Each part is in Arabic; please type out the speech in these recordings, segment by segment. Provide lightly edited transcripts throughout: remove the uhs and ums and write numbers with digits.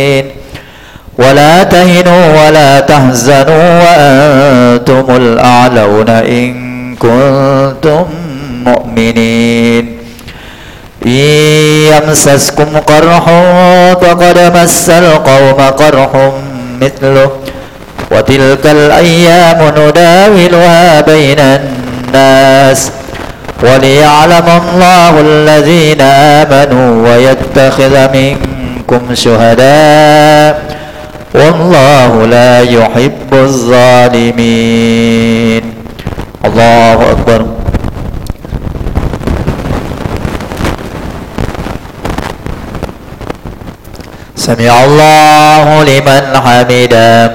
ولا تهنوا ولا تحزنوا وأنتم الأعلون إن كنتم مؤمنين إن يمسسكم قرح فقد مس القوم قرح مثله وتلك الأيام نداولها بين الناس وليعلم الله الذين آمنوا ويتخذ منكم شهداء والله لا يحب الظالمين. الله أكبر. سمع الله لمن حمده.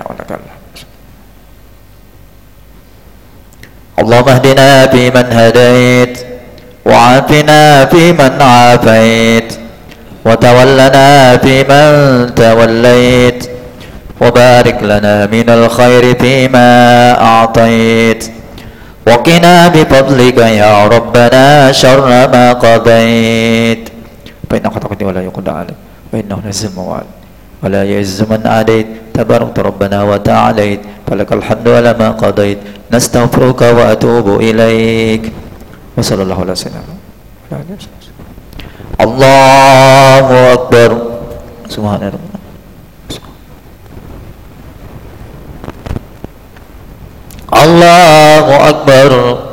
اللهم اهدنا فيمن هديت وعافنا فيمن عافيت وتولنا فيمن توليت وبارك لنا من الخير فيما أعطيت وقنا بفضلك يا ربنا شر ما قضيت فإنك تقضي ولا يقضى عليك وإنه يعز الموعد ولا يعز من عاديت تبارك ربنا وتعاليت فلك الحمد على ما قضيت نستغفرك وأتوب إليك وصلى الله على سيدنا محمد. الله أكبر. سبحان ربنا. الله أكبر.